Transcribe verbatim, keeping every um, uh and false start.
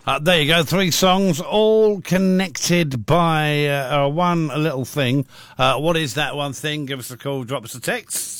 Uh, there you go, three songs, all connected by uh, uh, one little thing. Uh, what is that one thing? Give us a call, drop us a text.